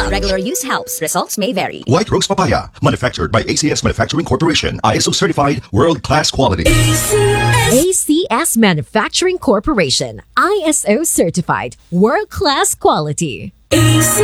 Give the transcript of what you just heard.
While regular use helps, results may vary. White Rose Papaya, manufactured by ACS Manufacturing Corporation, ISO certified, world-class quality. ACS Manufacturing Corporation, ISO certified, world-class quality.